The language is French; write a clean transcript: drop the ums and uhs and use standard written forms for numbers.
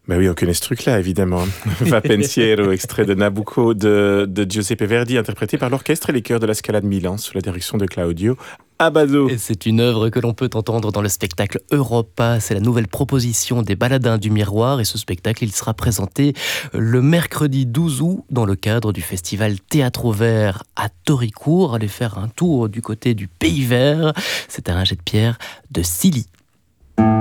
Ben oui, on connaît ce truc-là, évidemment. Va pensiero, extrait de Nabucco de Giuseppe Verdi, interprété par l'orchestre et les chœurs de la Scala de Milan, sous la direction de Claudio Abbado. Et c'est une œuvre que l'on peut entendre dans le spectacle Europa. C'est la nouvelle proposition des Baladins du Miroir. Et ce spectacle, il sera présenté le mercredi 12 août dans le cadre du festival Théâtre au Vert à Toricourt. Allez faire un tour du côté du Pays Vert. C'est un jet de pierre de Silly.